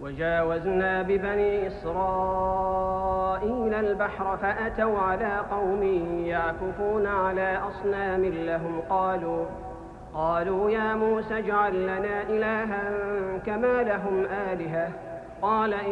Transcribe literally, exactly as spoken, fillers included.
وجاوزنا ببني إسرائيل البحر فأتوا على قوم يعكفون على أصنام لهم قالوا قالوا يا موسى اجعل لنا إلها كما لهم آلهة قال